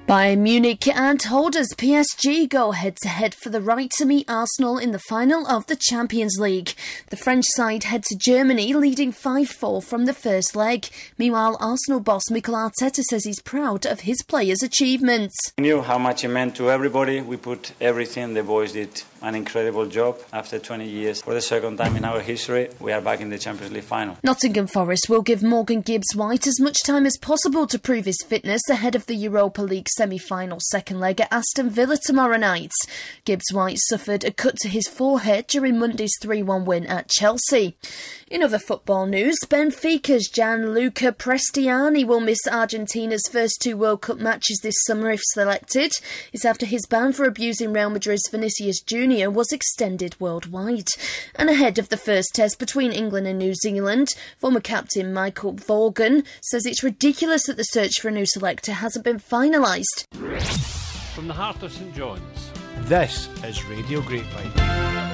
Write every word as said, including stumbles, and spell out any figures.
Bayern Munich and holders P S G go head-to-head for the right to meet Arsenal in the final of the Champions League. The French side head to Germany, leading five four from the first leg. Meanwhile, Arsenal boss Mikel Arteta says he's proud of his players' achievements. We knew how much it meant to everybody. We put everything. The boys did an incredible job. After twenty years, for the second time in our history, we are back in the Champions League final. Nottingham Forest will give Morgan Gibbs-White as much time as possible to prove his fitness ahead of the Europa League semi-final second leg at Aston Villa tomorrow night. Gibbs-White suffered a cut to his forehead during Monday's three one win at Chelsea. In other football news, Benfica's Gianluca Prestiani will miss Argentina's first two World Cup matches this summer if selected. It's after his ban for abusing Real Madrid's Vinicius Junior was extended worldwide. And ahead of the first test between England and New Zealand, former captain Michael Vaughan says it's ridiculous that the search for a new selector hasn't been finalised. From the heart of St John's, this is Radio Grapevine.